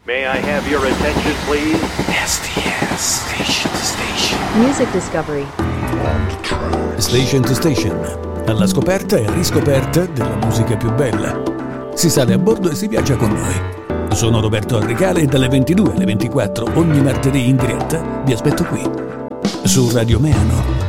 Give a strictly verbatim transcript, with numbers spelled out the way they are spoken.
May I have your attention, please? S T S, Station to Station. Music Discovery. Station to Station. Alla scoperta e riscoperta della musica più bella. Si sale a bordo e si viaggia con noi. Sono Roberto Arrecale e dalle ventidue alle ventiquattro ogni martedì in diretta vi aspetto qui su Radio Meano.